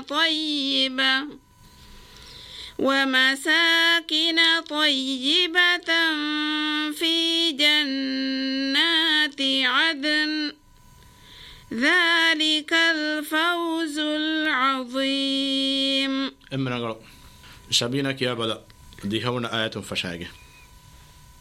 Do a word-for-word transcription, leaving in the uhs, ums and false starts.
طيبة ومساكن طيبة في جنات عدن ذلك الفوز العظيم. امنا شبينك يا بدا دي هون آيات فشاقة